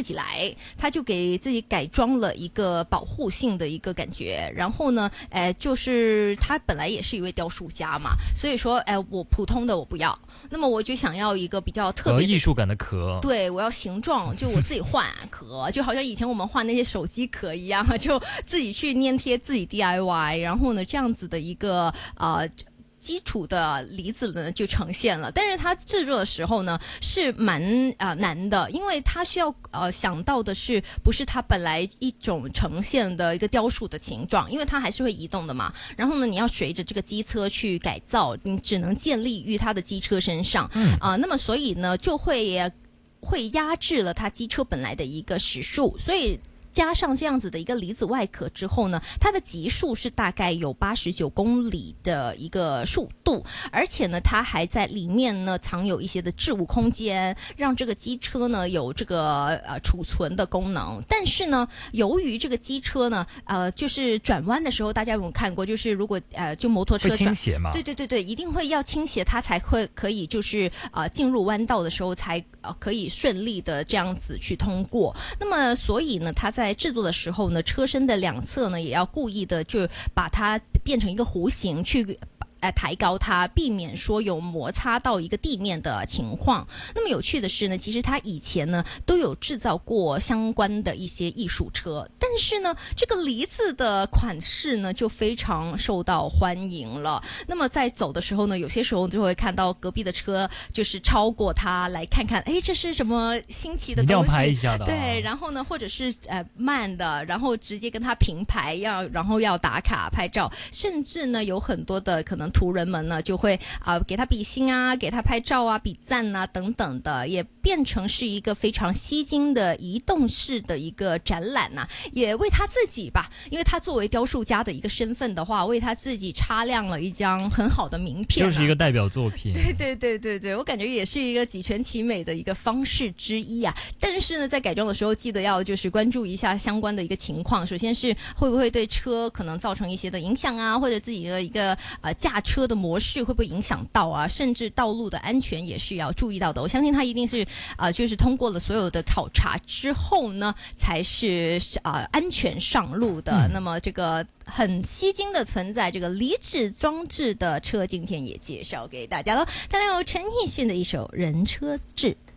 自己来，他就给自己改装了一个保护性的一个感觉。然后呢，就是他本来也是一位雕塑家嘛，所以说，我普通的我不要，那么我就想要一个比较特别艺术感的壳。 对，我要形状，就我自己换壳，就好像以前我们换那些手机壳一样，就自己去粘贴，自己 DIY， 然后呢，这样子的一个基础的梨子呢就呈现了，但是它制作的时候呢是蛮难的，因为它需要想到的是不是它本来一种呈现的一个雕塑的形状，因为它还是会移动的嘛。然后呢，你要随着这个机车去改造，你只能建立于它的机车身上，那么所以呢就会压制了它机车本来的一个时速，所以加上这样子的一个离子外壳之后呢，它的极速是大概有89公里的一个速度，而且呢，它还在里面呢藏有一些的置物空间，让这个机车呢有这个储存的功能。但是呢，由于这个机车呢，就是转弯的时候，大家有没有看过？就是如果就摩托车会倾斜嘛？ 对，一定会要倾斜，它才会可以就是进入弯道的时候才可以顺利的这样子去通过。那么所以呢，它在制作的时候呢，车身的两侧呢也要故意的就把它变成一个弧形去抬高它，避免说有摩擦到一个地面的情况。那么有趣的是呢，其实它以前呢都有制造过相关的一些艺术车，但是呢这个梨子的款式呢就非常受到欢迎了。那么在走的时候呢，有些时候就会看到隔壁的车就是超过它来看看，这是什么新奇的东西， 一定要拍一下的。 对，然后呢或者是慢的，然后直接跟它平排，然后要打卡拍照，甚至呢有很多的可能途人们呢就会给他比心啊，给他拍照啊，比赞啊等等的，也变成是一个非常吸睛的移动式的一个展览啊，也为他自己吧，因为他作为雕塑家的一个身份的话，为他自己擦亮了一张很好的名片， 就是一个代表作品。 对，我感觉也是一个几全其美的一个方式之一啊。但是呢，在改装的时候记得要就是关注一下相关的一个情况，首先是会不会对车可能造成一些的影响啊，或者自己的一个驾车的模式会不会影响到啊，甚至道路的安全也是要注意到的。我相信他一定是就是通过了所有的考察之后呢，才是安全上路的。那么这个很吸睛的存在这个离子装置的车，今天也介绍给大家了。当然有陈奕迅的一首《人车志》。